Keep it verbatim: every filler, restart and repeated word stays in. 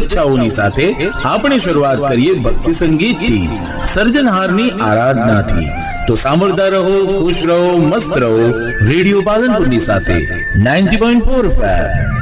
શુભેચ્છાઓની સાથે આપણે શરૂઆત કરીએ ભક્તિ સંગીતથી, સર્જનહારની આરાધનાથી। તો સાંભળતા રહો, ખુશ રહો, મસ્ત રહો રેડિયો પાલનપુરની સાથે ninety point four F M.